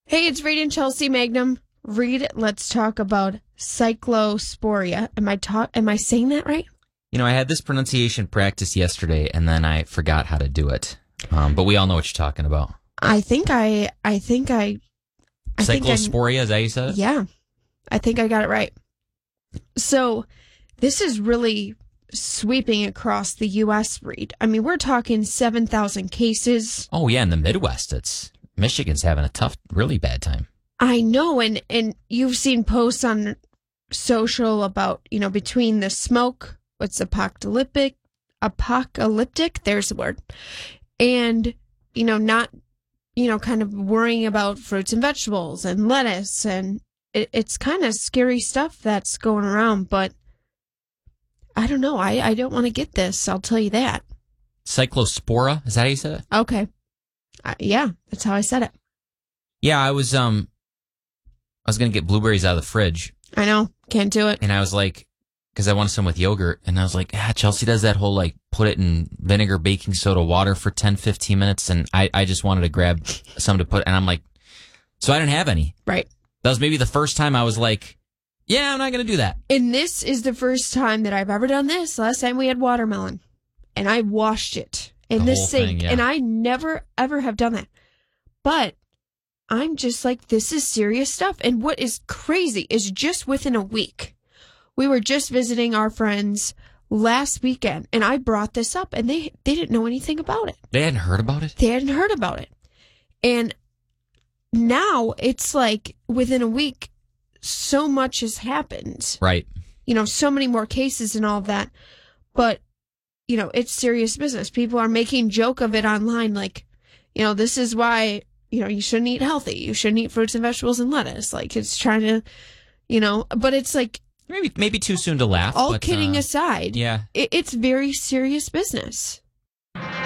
Hey, it's Reed and Chelsea Magnum. Reed, let's talk about cyclosporia. Am I saying that right? You know, I had this pronunciation practice yesterday, and then I forgot how to do it. But we all know what you're talking about. Cyclosporia, is that how you said it? Yeah, I think I got it right. So this is really sweeping across the U.S., Reed. I mean, we're talking 7,000 cases. Oh, yeah, in the Midwest, Michigan's having a tough, really bad time. I know, and you've seen posts on social about, between the smoke, what's apocalyptic, there's the word, and, not, kind of worrying about fruits and vegetables and lettuce, and it's kind of scary stuff that's going around, but I don't know. I don't want to get this. I'll tell you that. Cyclospora, is that how you said it? Okay. Yeah, that's how I said it. Yeah, I was going to get blueberries out of the fridge. I know. Can't do it. And I was like, because I wanted some with yogurt, and I was like, Chelsea does that whole, put it in vinegar, baking soda, water for 10, 15 minutes, and I just wanted to grab some to put, and I'm like, so I didn't have any. Right. That was maybe the first time I was like, yeah, I'm not going to do that. And this is the first time that I've ever done this. Last time we had watermelon, and I washed it in the sink, and I never, ever have done that. But I'm just like, this is serious stuff. And what is crazy is just within a week, we were just visiting our friends last weekend, and I brought this up, and they didn't know anything about it. They hadn't heard about it? They hadn't heard about it. And now it's like within a week, so much has happened. Right. So many more cases and all of that. But, it's serious business. People are making joke of it online. Like, this is why, you shouldn't eat healthy. You shouldn't eat fruits and vegetables and lettuce. Like, it's trying to, but it's like. Maybe too soon to laugh. All kidding aside. Yeah. It's very serious business.